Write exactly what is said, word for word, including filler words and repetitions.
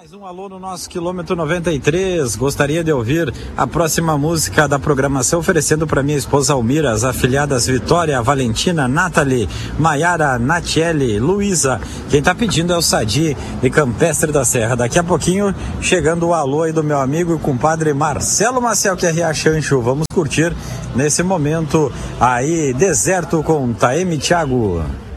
Mais um alô no nosso quilômetro noventa e três. Gostaria de ouvir a próxima música da programação, oferecendo para minha esposa Almira, as afilhadas Vitória, Valentina, Nathalie, Maiara, Natiele, Luísa. Quem está pedindo é o Sadi de Campestre da Serra. Daqui a pouquinho, chegando o alô aí do meu amigo e compadre Marcelo Maciel, que é Riachancho. Vamos curtir nesse momento aí Deserto com Taeme Thiago.